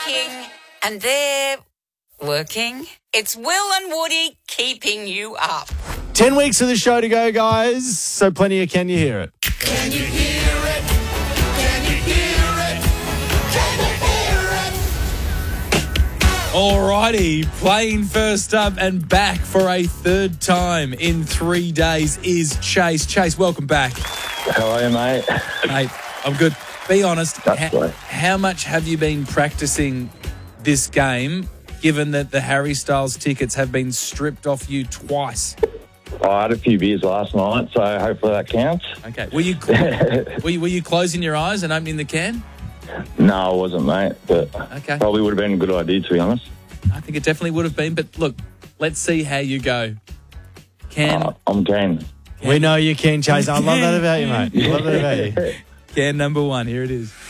working, and they're working. It's Will and Woody keeping you up. 10 weeks of the show to go, guys. So plenty of Can You Hear It? Can you hear it? Can you hear it? Can you hear it? Alrighty, playing first up and back for a third time in 3 days is Chase. Chase, welcome back. How are you, mate? Mate, I'm good. Be honest, That's right. how much have you been practicing this game, given that the Harry Styles tickets have been stripped off you twice? I had a few beers last night, so hopefully that counts. Okay. Were you closing your eyes and opening the can? No, I wasn't, mate, but Okay. probably would have been a good idea, to be honest. I think it definitely would have been, but look, let's see how you go. I'm keen. We know you can, Chase. I love that about you, mate. I love that about you. Can number one, here it is.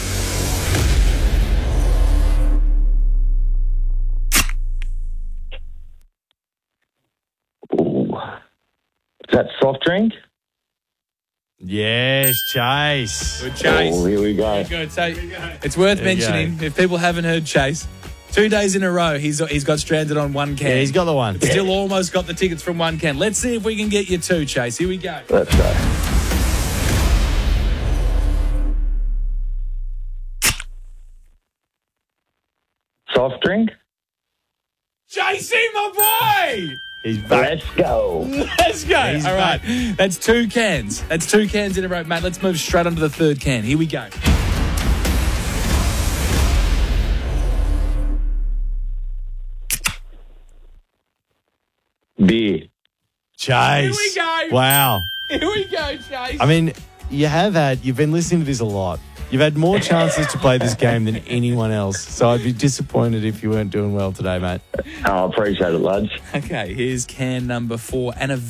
Ooh. Is that soft drink? Yes, Chase. Good Chase. Oh, here we go. Good. So it's worth There you mentioning, if people haven't heard Chase, 2 days in a row he's got stranded on one can. Yeah, he's got the one. Still almost got the tickets from one can. Let's see if we can get you two, Chase. Here we go. Let's go. Soft drink? Chasey, my boy! He's back. Let's go. Let's go. He's All right. That's 2 cans. That's 2 cans in a row. Mate, let's move straight on to the third can. Here we go. Beer. Chase. Here we go. Wow. Here we go, Chase. I mean, you've been listening to this a lot. You've had more chances to play this game than anyone else. So I'd be disappointed if you weren't doing well today, mate. I appreciate it, lads. Okay, here's can number 4 and a